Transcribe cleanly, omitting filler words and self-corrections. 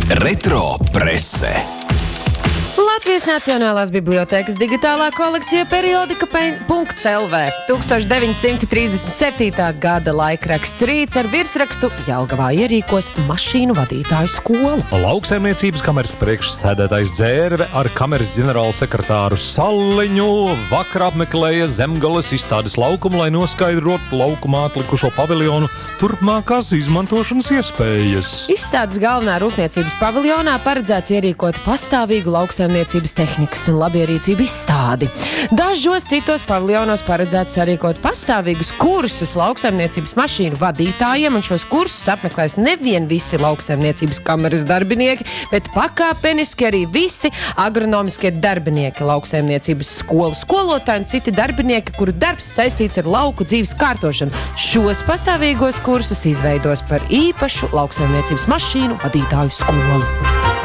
Retro prese. Latvijas Nacionālās bibliotēkas digitālā kolekcija periodika .lv 1937. gada laikraksts Rīts ar virsrakstu Jelgavā ierīkos mašīnu vadītāju skolu. Lauksaimniecības kameras priekšsēdētājs Dzērve ar kameras ģenerālsekretāru Salliņu vakar apmeklēja Zemgales izstādes laukumu, lai noskaidrotu laukumā atlikušo paviljonu turpmākās izmantošanas iespējas. Izstādes galvenā rūpniecības paviljonā paredzēts ierīkot pastāvīgu lauksaimniecības tehnikas un labierīcību izstādi. Dažos citos paviljonos paredzēts sarīkot pastāvīgus kursus lauksaimniecības mašīnu vadītājiem, un šos kursus apmeklēs nevien visi lauksaimniecības kameras darbinieki, bet pakāpeniski arī visi agronomiskie darbinieki lauksaimniecības skolu skolotāji un citi darbinieki, kuru darbs saistīts ar lauku dzīves kārtošanu. Šos pastāvīgos kursus izveidos par īpašu lauksaimniecības mašīnu vadītāju skolu.